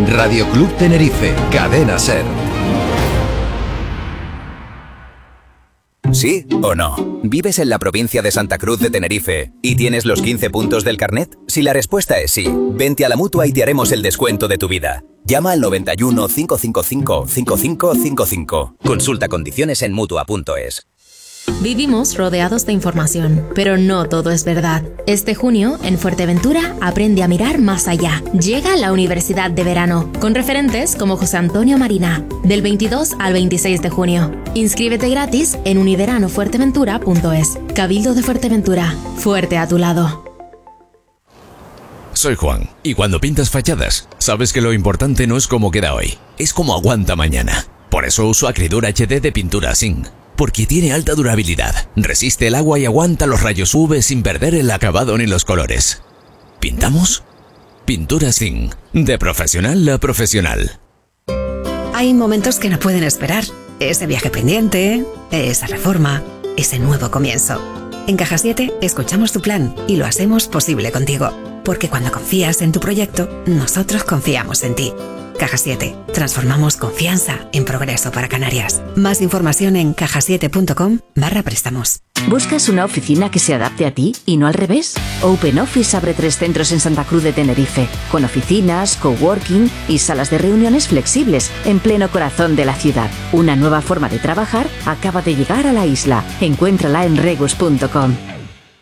Radio Club Tenerife, Cadena Ser. ¿Sí o no? ¿Vives en la provincia de Santa Cruz de Tenerife y tienes los 15 puntos del carnet? Si la respuesta es sí, vente a la Mutua y te haremos el descuento de tu vida. Llama al 91 555 5555. Consulta condiciones en Mutua.es. Vivimos rodeados de información, pero no todo es verdad. Este junio, en Fuerteventura, aprende a mirar más allá. Llega la Universidad de Verano, con referentes como José Antonio Marina, del 22 al 26 de junio. Inscríbete gratis en univeranofuerteventura.es. Cabildo de Fuerteventura, fuerte a tu lado. Soy Juan, y cuando pintas fachadas, sabes que lo importante no es cómo queda hoy, es cómo aguanta mañana. Por eso uso Acridura HD de pintura zinc. Porque tiene alta durabilidad, resiste el agua y aguanta los rayos UV sin perder el acabado ni los colores. ¿Pintamos? Pintura Zinc, de profesional a profesional. Hay momentos que no pueden esperar. Ese viaje pendiente, esa reforma, ese nuevo comienzo. En Caja 7 escuchamos tu plan y lo hacemos posible contigo. Porque cuando confías en tu proyecto, nosotros confiamos en ti. Caja 7. Transformamos confianza en progreso para Canarias. Más información en cajasiete.com/préstamos. ¿Buscas una oficina que se adapte a ti y no al revés? OpenOffice abre 3 centros en Santa Cruz de Tenerife, con oficinas, coworking y salas de reuniones flexibles en pleno corazón de la ciudad. Una nueva forma de trabajar acaba de llegar a la isla. Encuéntrala en regus.com.